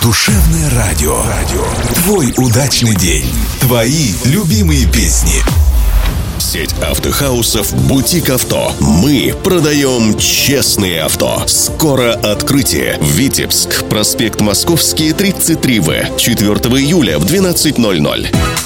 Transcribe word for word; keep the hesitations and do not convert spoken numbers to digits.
Душевное радио. Радио. Твой удачный день. Твои любимые песни. Сеть автохаусов «Бутик Авто». Мы продаем честные авто. Скоро открытие. Витебск. Проспект Московский, тридцать три В. четвёртого июля в двенадцать ноль ноль.